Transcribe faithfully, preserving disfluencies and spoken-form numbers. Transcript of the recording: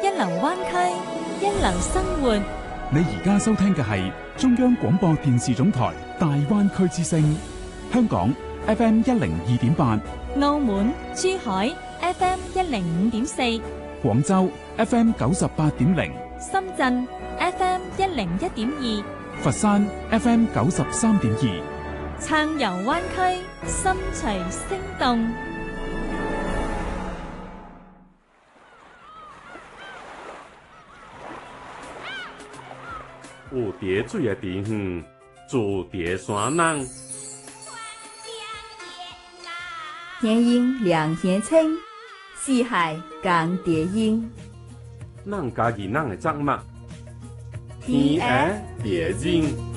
一流灣區，一流生活。 你而家收聽嘅係中央廣播電視總台大灣區之聲，香港 F M 一零二點八， 澳門、珠海 F M 一零五點四， 廣州 F M 九十八點零， 深圳 F M 一零一點二， 佛山 F M 九十三點二。 暢遊灣區，心隨聲動。 有蝶水的地方，住蝶山人。 天陰兩天清，四海共蝶音。 咱家己咱的作物，天涯蝶音。